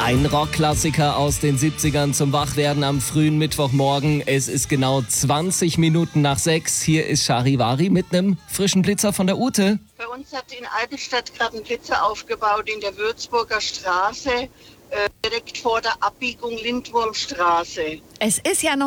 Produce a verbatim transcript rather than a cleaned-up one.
Ein Rockklassiker aus den siebzigern zum Wachwerden am frühen Mittwochmorgen. Es ist genau zwanzig Minuten nach sechs. Hier ist Charivari mit einem frischen Blitzer von der Ute. Bei uns hat in Eidelstadt gerade ein Blitzer aufgebaut in der Würzburger Straße, äh, direkt vor der Abbiegung Lindwurmstraße. Es ist ja noch